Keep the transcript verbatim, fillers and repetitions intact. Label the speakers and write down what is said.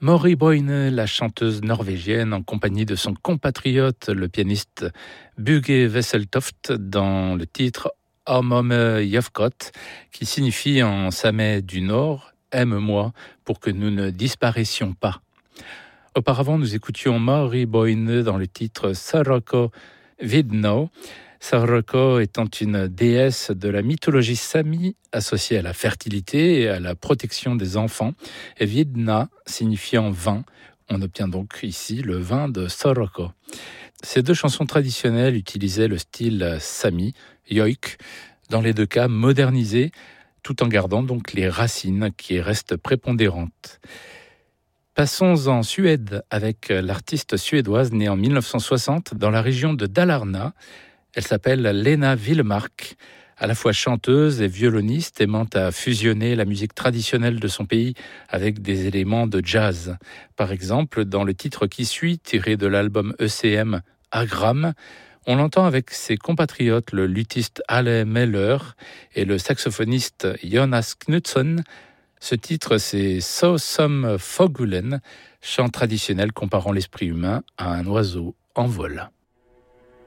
Speaker 1: Maury Boine, la chanteuse norvégienne, en compagnie de son compatriote, le pianiste Bugge Wesseltoft, dans le titre Om Om Jofgot, qui signifie en samais du Nord « Aime-moi pour que nous ne disparaissions pas ». Auparavant, nous écoutions Maury Boine dans le titre Saroko Vidno. Saroko étant une déesse de la mythologie sami associée à la fertilité et à la protection des enfants, et Vidna signifiant vin. On obtient donc ici le vin de Saroko. Ces deux chansons traditionnelles utilisaient le style sami, joik, dans les deux cas modernisé, tout en gardant donc les racines qui restent prépondérantes. Passons en Suède avec l'artiste suédoise née en dix-neuf cent soixante dans la région de Dalarna. Elle s'appelle Lena Willemark, à la fois chanteuse et violoniste, aimant à fusionner la musique traditionnelle de son pays avec des éléments de jazz. Par exemple, dans le titre qui suit, tiré de l'album E C M Agram, on l'entend avec ses compatriotes, le luthiste Ale Meller et le saxophoniste Jonas Knutsson. Ce titre, c'est So Som Fogulen, chant traditionnel comparant l'esprit humain à un oiseau en vol.